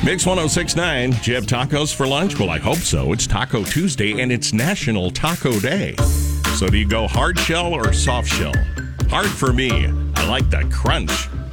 Mix 1069. Do you have tacos for lunch? Well, I hope so. It's Taco Tuesday, and it's National Taco Day. So do you go hard shell or soft shell? Hard for me. I like the crunch.